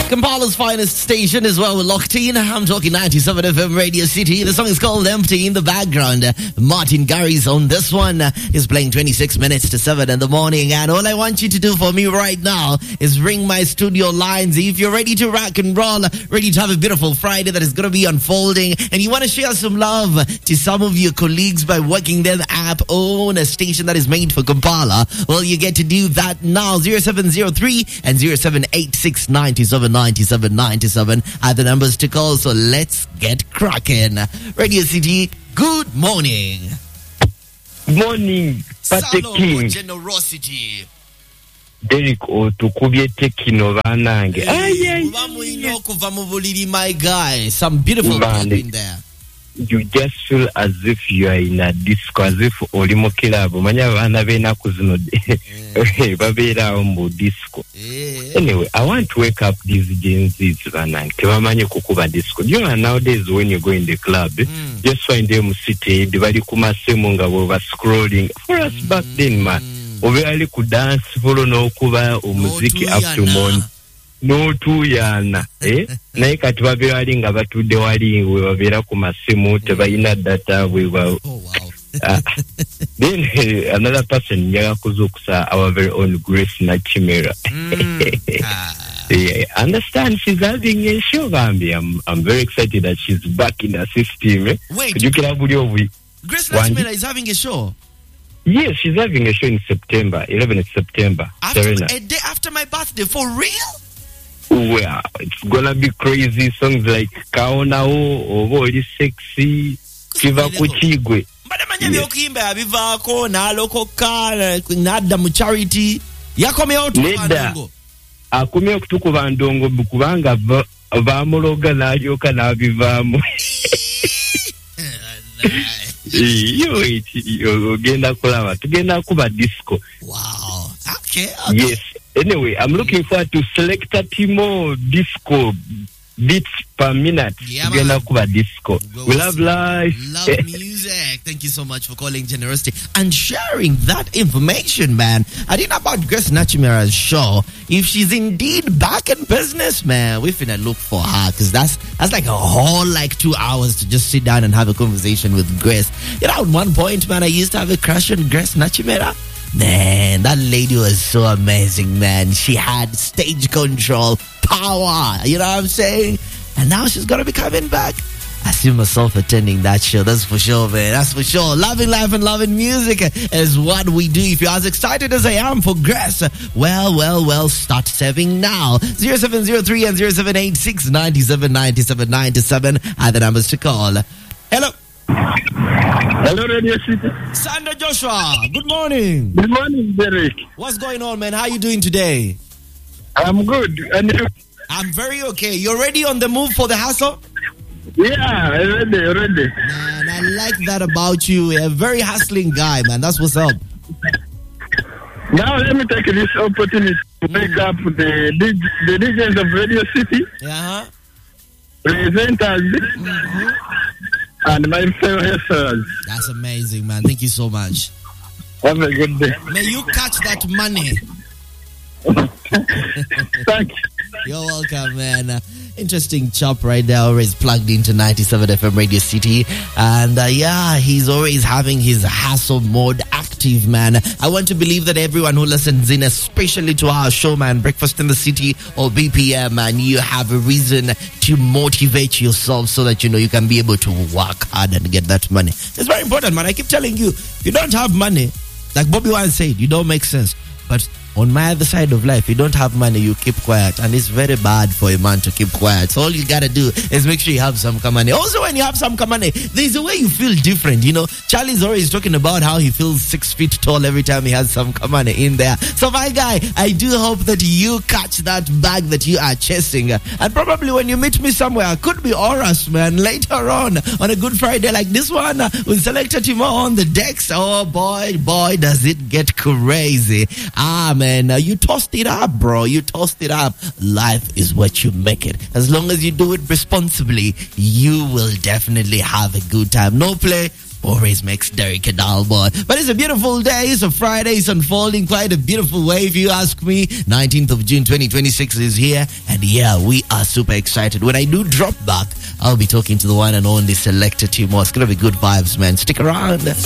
Kampala's finest station as well. We're locked in. I'm talking 97 FM Radio City. The song is called Empty. In the background, Martin Garrix on this one is playing 26 minutes to 7 in the morning. And all I want you to do for me right now is ring my studio lines. If you're ready to rock and roll, ready to have a beautiful Friday that is going to be unfolding, and you want to share some love to some of your colleagues by working their app on a station that is made for Kampala, well, you get to do that now. 0703 and 0786 9797 are the numbers to call, so let's get cracking. Radio City, good morning. Morning, Patrick King. Generosity. Derek otukubye tekino banange. My guy, some beautiful pop in there. You just feel as if you are in a disco, as if olimo kilabo. Manya bana bena kuzino babera mu disco. Anyway, I want to wake up these Gen Zs banange. Tebamanye kukuba disco. You know, nowadays when you go in the club, just find them seated, bali kumasemu nga bova scrolling. For us back then, man, obali ku dance follow no kuba umuziki up to morning. No tuyana naye kati babeera nga batudde wali we babeera ku masimu tebalina data we then another person njaga kuzukusa our very own Grace Nachimera. Yeah, understand she's having a show. I'm very excited that she's back in the system. Wait, Grace Nachimera is having a show? Yes, she's having a show in September, 11th September. A day after my birthday, for real? Well, it's gonna be crazy. Songs like Kaonao, Ovo, Sexy, Kiva Kuchigwe. Madamanya byokimba bivako na lokoka nada mu charity. Yakomeo tukubandongo. Akomeo tukubandongo bukubanga bamuloga nayoka nabivamo. Yo genda kulaba. Tugenda kuba disco. Wow. Okay. Yes. Anyway, I'm looking forward to Selector Timo disco beats per minute. Yeah, disco. We love life. Love music. Thank you so much for calling Generosity and sharing that information, man. I didn't know about Grace Nachimera's show. If she's indeed back in business, man, we're finna look for her, because that's like a whole 2 hours to just sit down and have a conversation with Grace. You know, at one point, man, I used to have a crush on Grace Nachimera. Man, that lady was so amazing, man. She had stage control, power, you know what I'm saying? And now she's gonna be coming back. I see myself attending that show, that's for sure, man. That's for sure. Loving life and loving music is what we do. If you're as excited as I am for Grace, well, start saving now. 0703 and 0786 9797 are the numbers to call. Hello. Hello, Radio City. Sandra Joshua, good morning. Good morning, Derek. What's going on, man? How are you doing today? I'm good. And you? I'm very okay. You're ready on the move for the hustle? Yeah, ready. Man, I like that about you. You're a very hustling guy, man. That's what's up. Now, let me take this opportunity to wake up the DJs of Radio City. Presenters. And my favorite stars. That's amazing, man. Thank you so much. Have a good day. May you catch that money. Thank you. You're welcome, man. Interesting chop right there, always plugged into 97 FM Radio City. And he's always having his hustle mode active, man. I want to believe that everyone who listens in, especially to our show, man, Breakfast in the City or BPM, man, you have a reason to motivate yourself so that, you can be able to work hard and get that money. It's very important, man. I keep telling you, if you don't have money, like Bobby Wine said, you don't make sense. But on my other side of life, you don't have money, you keep quiet. And it's very bad for a man to keep quiet. So all you gotta do is make sure you have some money. Also, when you have some money, there's a way you feel different. Charlie's always talking about how he feels 6 feet tall every time he has some money in there. So my guy, I do hope that you catch that bag that you are chasing. And probably when you meet me somewhere, could be Oras, man, later on a Good Friday like this one, with Selector Timo on the decks. Oh boy, does it get crazy. Man, you tossed it up, bro. You tossed it up. Life is what you make it. As long as you do it responsibly, you will definitely have a good time. No play, always makes Derek a dull boy. But it's a beautiful day. It's a Friday. It's unfolding quite a beautiful way, if you ask me. 19th of June 2026 is here. And yeah, we are super excited. When I do drop back, I'll be talking to the one and only Selector Timor. It's going to be good vibes, man. Stick around.